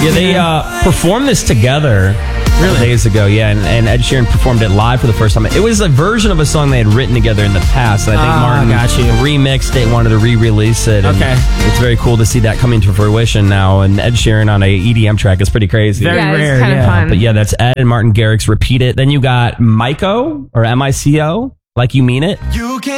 Yeah, they performed this together. Really? Days ago, yeah, and Ed Sheeran performed it live for the first time. It was a version of a song they had written together in the past. And I think Martin remixed it, wanted to re-release it. Okay. It's very cool to see that coming to fruition now. And Ed Sheeran on a EDM track is pretty crazy. Very rare, it's kind of fun. But yeah, that's Ed and Martin Garrix. Repeat It. Then you got Mico, or M-I-C-O, Like You Mean It.